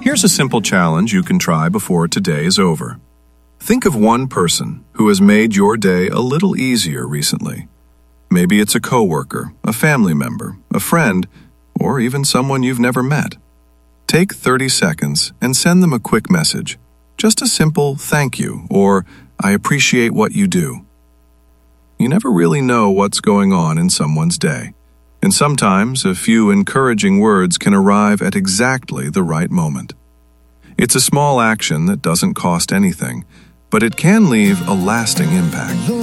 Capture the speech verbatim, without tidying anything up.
Here's a simple challenge you can try before today is over. Think of one person who has made your day a little easier recently. Maybe it's a coworker, a family member, a friend, or even someone you've never met. Take thirty seconds and send them a quick message. Just a simple thank you or I appreciate what you do. You never really know what's going on in someone's day, and sometimes a few encouraging words can arrive at exactly the right moment. It's a small action that doesn't cost anything, but it can leave a lasting impact.